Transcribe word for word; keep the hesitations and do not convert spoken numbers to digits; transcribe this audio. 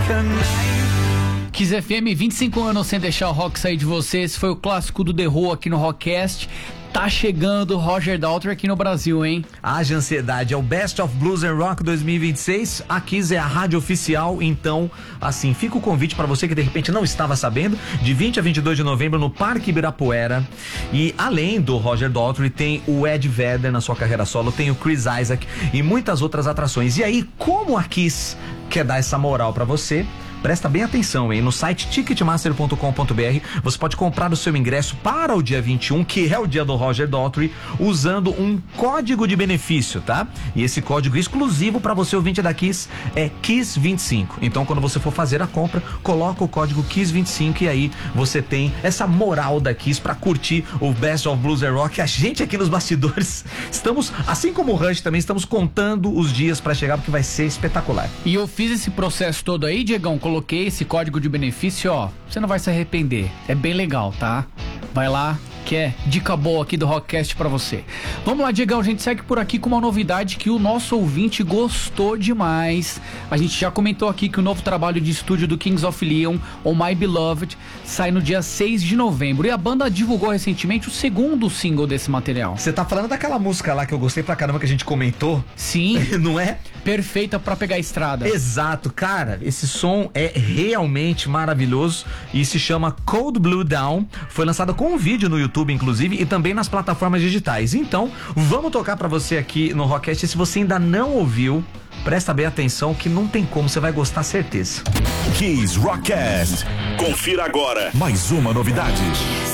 Kiss F M, vinte e cinco anos sem deixar o rock sair de você. Esse foi o clássico do The Who aqui no Rockcast. Tá chegando Roger Daltrey aqui no Brasil, hein? Haja ansiedade, é o Best of Blues and Rock dois mil e vinte e seis. A Kiss é a rádio oficial, então, assim, fica o convite para você que de repente não estava sabendo, de vinte a vinte e dois de novembro no Parque Ibirapuera. E além do Roger Daltrey, tem o Ed Vedder na sua carreira solo, tem o Chris Isaak e muitas outras atrações. E aí, como a Kiss quer dar essa moral para você, presta bem atenção, hein? No site ticketmaster ponto com ponto b r você pode comprar o seu ingresso para o dia vinte e um, que é o dia do Roger Daltrey, usando um código de benefício, tá? E esse código exclusivo para você ouvinte da Kiss é Kiss vinte e cinco. Então, quando você for fazer a compra, coloca o código Kiss vinte e cinco e aí você tem essa moral da Kiss para curtir o Best of Blues and Rock. A gente aqui nos bastidores estamos, assim como o Rush também, estamos contando os dias para chegar, porque vai ser espetacular. E eu fiz esse processo todo aí, Diegão, coloquei esse código de benefício, ó, você não vai se arrepender, é bem legal, tá? Vai lá, que é dica boa aqui do Rockcast pra você. Vamos lá, Diegão, a gente segue por aqui com uma novidade que o nosso ouvinte gostou demais. A gente já comentou aqui que o novo trabalho de estúdio do Kings of Leon, o My Beloved, sai no dia seis de novembro, e a banda divulgou recentemente o segundo single desse material. Você tá falando daquela música lá que eu gostei pra caramba, que a gente comentou? Sim. Não é? Perfeita pra pegar a estrada. Exato, cara, esse som é realmente maravilhoso e se chama Cold Blue Down. Foi lançado com um vídeo no YouTube, inclusive, e também nas plataformas digitais. Então, vamos tocar pra você aqui no Rockcast. Se você ainda não ouviu, presta bem atenção que não tem como, você vai gostar, certeza. Kiss Rockcast. Confira agora mais uma novidade.